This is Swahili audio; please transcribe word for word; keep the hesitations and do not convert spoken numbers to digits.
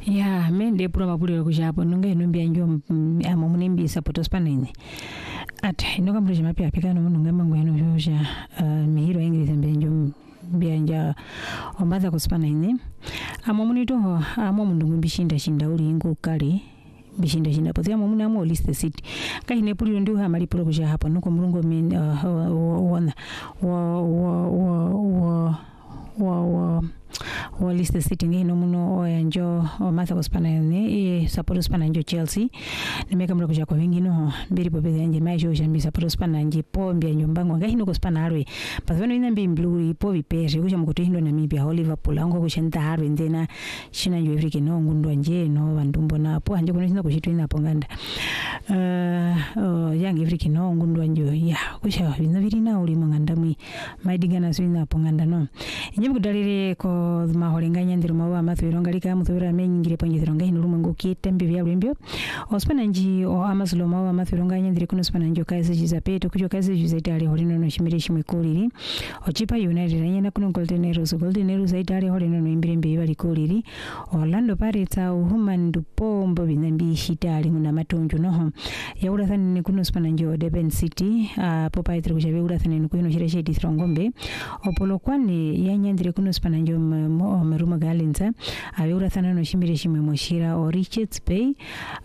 Ya mende pura mapuliro kujapo nunga inumbia njo amo munimbi sapoto spanene ata inoka mruje mapya apikano nunga mangu yano joja mihiro ingirize mbenjo bianja ombaza kuspanene amo munito amo mundungu bishinda shinda uli ingo kali bishinda shinda pozi amo muna amo list the city kahine puliro ndio hamali puliro kuja hapo nuko mrungo min wana wa wa wa wa wa wa list sitting ino muno oyanjo omatha kuspanane e support spananjo Chelsea nimeka mura kuja kwa wingi no mbiri popeza yanje maisho jambi support spananje pombi anyombango ngahino kuspana arwe pazano ina mbi blue po vipere kuja mukuto hindo na mibia Liverpool ango kushenta arwe ndena china njo Afrika no ngundu anje no bandumbo na po anje kuno kuchitu ina ponganda uh yang Afrika no ngundu anje ya kusha bino birina uli mangandamwi maidigana swina ponganda no inye kudalire ko mahorenganya ndiro mawa amathwiro ngalika muthwira menyingire ponyithiro ngahino rumungu kitembe bya rwembyo ospananji o amasulo mawa amathwiro nganya ndire kuno spananjo kaise jizapeto kujo kaise jizaitali horino no shimire shimwe kuliri ochipa United anyana kuno Golden Arrows Golden Arrows zaitali horino no imbirembe bali kuliri Orlando Pirates au human dupombo binambi shitali nguna matonjo noho ya urathani kuno spananjo Devon City a popa itro kujabe urathani kuno shire shedi throngombe opolo kwani yanyandire kuno spananjo meruma galenza abe urathana no shimire shimwe moshira o Richards Bay